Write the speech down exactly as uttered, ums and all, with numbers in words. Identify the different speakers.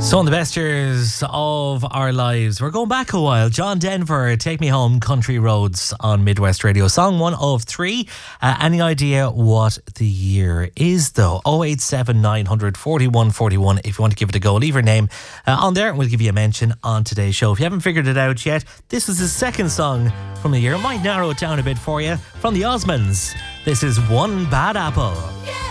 Speaker 1: So on the best years of our lives, we're going back a while. John Denver, Take Me Home, Country Roads on Midwest Radio. Song one of three. Uh, any idea what the year is though? oh eight seven nine hundred forty-one forty-one if you want to give it a go. Leave your name uh, on there and we'll give you a mention on today's show. If you haven't figured it out yet, this is the second song from the year. It might narrow it down a bit for you. From the Osmonds, this is One Bad Apple. Yeah.